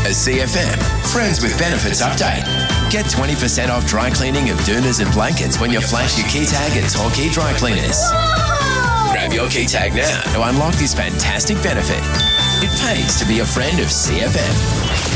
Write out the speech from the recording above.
A CFM Friends with Benefits update. Get 20% off dry cleaning of doonas and blankets when you flash your key tag at Torquay Dry Cleaners. Whoa! Grab your key tag now to unlock this fantastic benefit. It pays to be a friend of CFM.